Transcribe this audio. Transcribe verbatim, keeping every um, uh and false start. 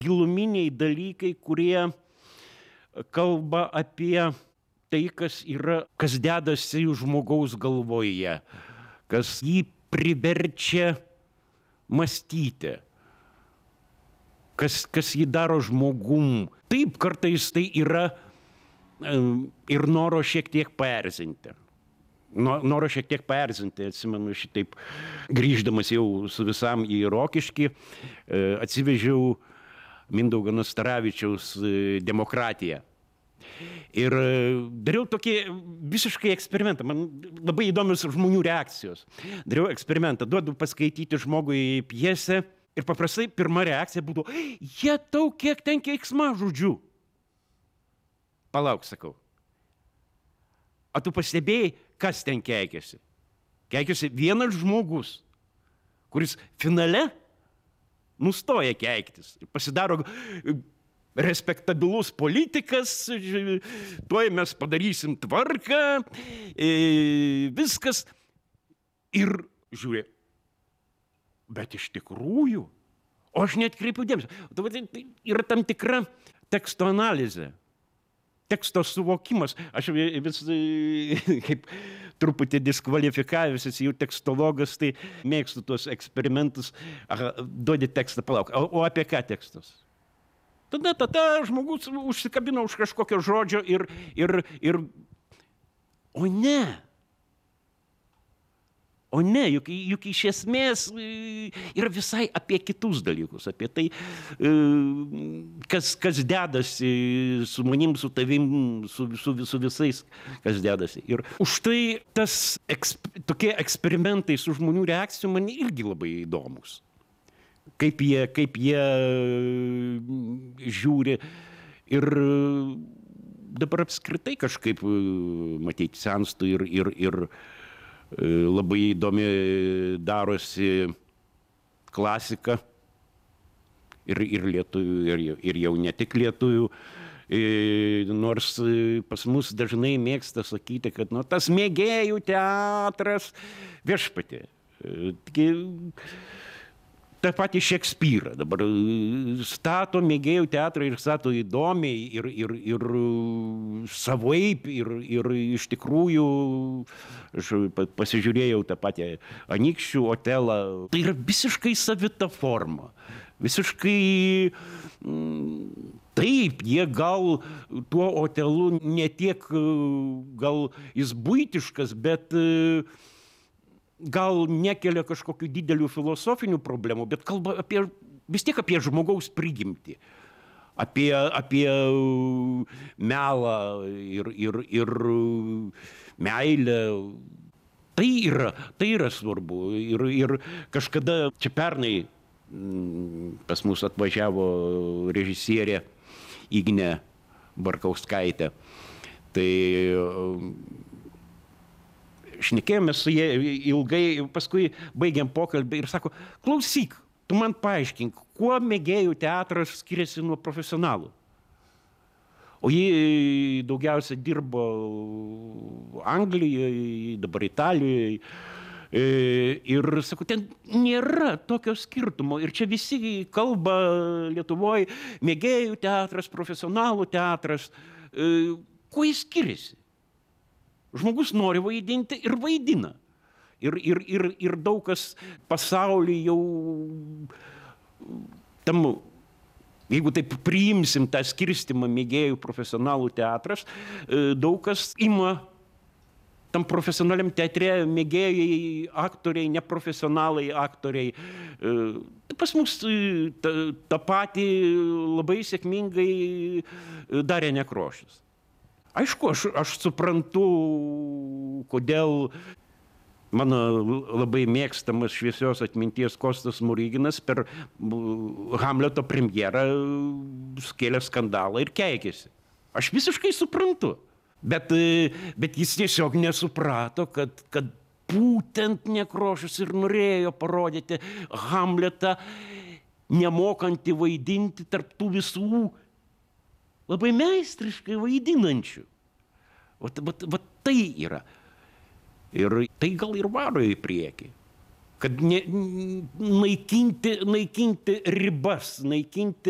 giluminiai dalykai, kurie kalba apie tai, kas yra, kas dedasi žmogaus galvoje, kas jį priverčia mąstyti, kas, kas jį daro žmogum. Taip, kartais tai yra ir noro šiek tiek paerzinti. Noro šiek tiek paerzinti, atsimenu šitaip, grįždamas jau su visam į Rokiškį, atsivežiau Mindaugo Nastaravičiaus Demokratiją. Ir dariau tokį visiškai eksperimentą, man labai įdomios žmonių reakcijos. Dariau eksperimentą, duodu paskaityti žmogui pjesę ir paprastai pirma reakcija būtų, jie tau kiek ten keiksmažodžių. Palauk, sakau. O tu pastebėjai, kas ten keikiasi? Keikiasi vienas žmogus, kuris finale nustoja keiktis. Pasidaro respektabilus politikas, tuoj mes padarysim tvarką, viskas. Ir žiūrė, bet iš tikrųjų, o aš neatkreipiu dėmesio. Yra tam tikra teksto analizė. Teksto suvokimas. Aš vis kaip truputį diskvalifikavęsis jau tekstologas, tai mėgstu tuos eksperimentus. Aha, duodi tekstą, palauk. O, o apie ką tekstas? Tada, tada žmogus užsikabino už kažkokio žodžio ir, ir, ir... O ne. O ne, juk, juk iš esmės yra visai apie kitus dalykus, apie tai, kas, kas dedasi su manim, su tavim, su, su, su visais, kas dedasi. Ir už tai tas eksp, tokie eksperimentai su žmonių reakcijų man irgi labai įdomus. Kaip jie, kaip jie žiūri. Ir dabar apskritai kažkaip, matyti, senstu ir... ir, ir labai įdomi darosi klasika ir, ir lietuvių, ir, ir jau ne tik lietuvių. Nors pas mus dažnai mėgsta sakyti, kad nu, tas mėgėjų teatras viešpatė. Ta pati Šekspyrą dabar stato mėgėjų teatrą ir stato įdomiai ir, ir, ir savaip ir, ir iš tikrųjų aš pasižiūrėjau tą patį Anykščių Otelą. Tai yra visiškai savita forma. Visiškai taip, jie gal tuo Otelu ne tiek gal jis buitiškas, bet gal nekelia kažkokių didelių filosofinių problemų, bet kalba apie, vis tiek apie žmogaus prigimtį, apie, apie melą ir, ir, ir meilę. Tai yra, tai yra svarbu. Ir, ir kažkada čia pernai pas mus atvažiavo režisierė Ignė Barkauskaitė. Tai šnekėjome su jie ilgai, paskui baigėm pokalbį ir sako, klausyk, tu man paaiškink, kuo mėgėjų teatras skiriasi nuo profesionalų. O ji daugiausia dirbo Anglijoje, dabar Italijoje. Ir sako, ten nėra tokio skirtumo. Ir čia visi kalba Lietuvoje, mėgėjų teatras, profesionalų teatras. Kuo jis skiriasi? Žmogus nori vaidinti ir vaidina. Ir, ir, ir, ir daug kas pasaulyje jau tam, jeigu taip priimsim tą skirstimą mėgėjų profesionalų teatras, daug kas ima tam profesionaliam teatre mėgėjai aktoriai, neprofesionalai aktoriai. Pas mus tą, tą patį labai sėkmingai darė Nekrošius. Aišku, aš, aš suprantu, kodėl mano labai mėgstamas šviesios atminties Kostas Smoriginas per Hamleto premjerą skėlė skandalą ir keikėsi. Aš visiškai suprantu, bet, bet jis tiesiog nesuprato, kad, kad būtent Nekrošius ir norėjo parodyti Hamletą nemokantį vaidinti tarp tų visų labai meistriškai vaidinančių. Vat, vat, vat tai yra. Ir tai gal ir varo į priekį. Kad ne, naikinti, naikinti ribas, naikinti